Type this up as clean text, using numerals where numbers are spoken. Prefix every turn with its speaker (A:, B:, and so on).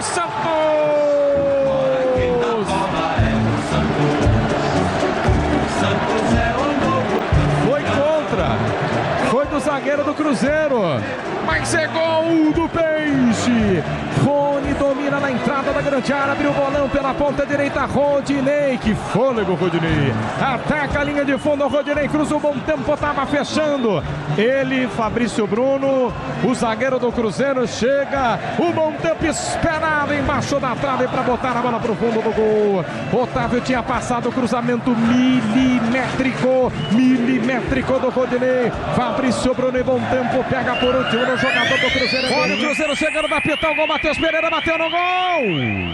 A: Santos! Foi contra. Foi do zagueiro do Cruzeiro. Mas é gol do Peixe. Rony domina na entrada da grande área. Abriu o bolão pela ponta direita. Rodinei. Que fôlego, Rodinei. Ataca a linha de fundo. Rodinei cruza o bom tempo. Estava fechando. Ele, Fabrício Bruno. O zagueiro do Cruzeiro chega. O bom tempo esperado embaixo da trave para botar a bola para o fundo do gol. Otávio tinha passado o cruzamento milimétrico do Rodinei. Fabrício Bruno em bom tempo. Pega por último no jogador do Cruzeiro. Olha o Cruzeiro chegando, vai apitar o gol. Matheus Pereira bateu no gol.